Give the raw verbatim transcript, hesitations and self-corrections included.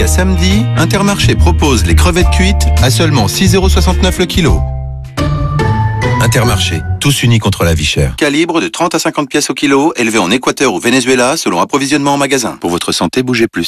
jusqu'à samedi, Intermarché propose les crevettes cuites à seulement six euros soixante-neuf le kilo. Intermarché, tous unis contre la vie chère. Calibre de trente à cinquante pièces au kilo, élevé en Équateur ou Venezuela, selon approvisionnement en magasin. Pour votre santé, bougez plus.